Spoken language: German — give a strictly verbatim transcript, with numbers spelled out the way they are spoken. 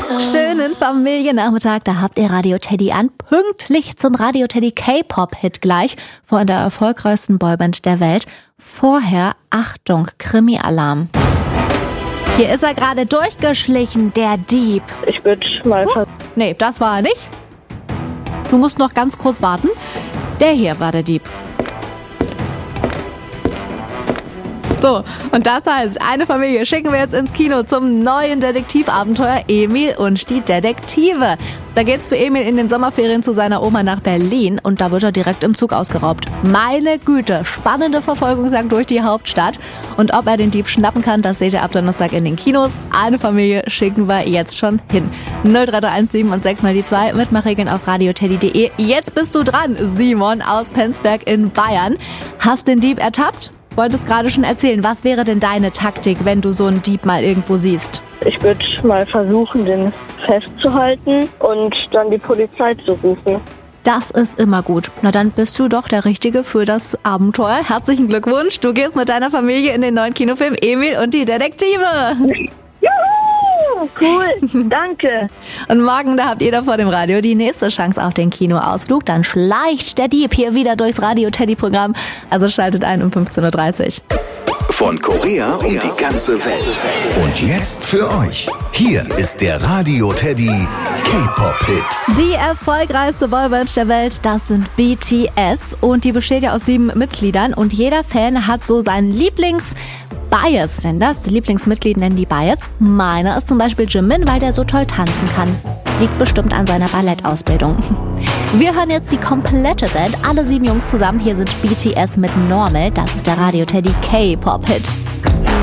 Schönen Familiennachmittag, da habt ihr Radio Teddy an. Pünktlich zum Radio Teddy K-Pop-Hit gleich von der erfolgreichsten Boyband der Welt. Vorher, Achtung, Krimi-Alarm. Hier ist er gerade durchgeschlichen, der Dieb. Ich würde mal... Huh? Nee, das war er nicht. Du musst noch ganz kurz warten. Der hier war der Dieb. So, und das heißt, eine Familie schicken wir jetzt ins Kino zum neuen Detektivabenteuer Emil und die Detektive. Da geht's für Emil in den Sommerferien zu seiner Oma nach Berlin und da wird er direkt im Zug ausgeraubt. Meine Güte, spannende Verfolgungsjagd durch die Hauptstadt. Und ob er den Dieb schnappen kann, das seht ihr ab Donnerstag in den Kinos. Eine Familie schicken wir jetzt schon hin. null drei drei eins sieben und sechs mal die zwei, Mitmachregeln auf radioteddy punkt de. Jetzt bist du dran, Simon aus Penzberg in Bayern. Hast den Dieb ertappt? Wolltest gerade schon erzählen, was wäre denn deine Taktik, wenn du so einen Dieb mal irgendwo siehst? Ich würde mal versuchen, den festzuhalten und dann die Polizei zu rufen. Das ist immer gut. Na dann bist du doch der Richtige für das Abenteuer. Herzlichen Glückwunsch. Du gehst mit deiner Familie in den neuen Kinofilm Emil und die Detektive. Juhu! Cool, danke. Und morgen, da habt ihr da vor dem Radio die nächste Chance auf den Kinoausflug. Dann schleicht der Dieb hier wieder durchs Radio-Teddy-Programm. Also schaltet ein um fünfzehn Uhr dreißig. Von Korea um die ganze Welt. Und jetzt für euch. Hier ist der Radio Teddy K-Pop-Hit. Die erfolgreichste Boyband der Welt, das sind B T S. Und die besteht ja aus sieben Mitgliedern. Und jeder Fan hat so seinen Lieblings- Bias, denn das Lieblingsmitglied nennen die Bias. Meiner ist zum Beispiel Jimin, weil der so toll tanzen kann. Liegt bestimmt an seiner Ballettausbildung. Wir hören jetzt die komplette Band, alle sieben Jungs zusammen. Hier sind B T S mit Normal. Das ist der Radio Teddy K-Pop-Hit.